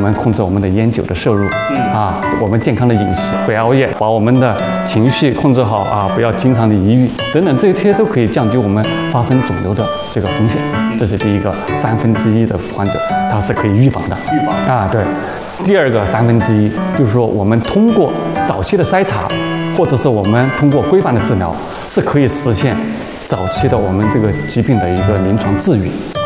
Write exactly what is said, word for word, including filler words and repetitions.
们控制我们的烟酒的摄入，啊，我们健康的饮食，不熬夜，把我们的情绪控制好啊，不要经常的抑郁等等，这些都可以降低我们发生肿瘤的这个风险。这是第一个，三分之一的患者它是可以预防的。 预防啊，对。第二个三分之一就是说，我们通过早期的筛查，或者是我们通过规范的治疗，是可以实现早期的我们这个疾病的一个临床治愈。